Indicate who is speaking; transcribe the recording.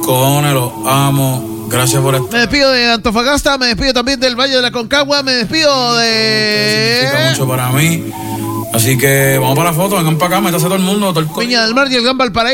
Speaker 1: cojones, los amo. Gracias por estar.
Speaker 2: Me despido de Antofagasta, me despido también del Valle de la Concagua, me despido de...
Speaker 1: Significa mucho para mí. Así que vamos para la foto, vengan para acá, métase todo el mundo, todo el
Speaker 2: Viña del Mar y el Gran Valparaíso.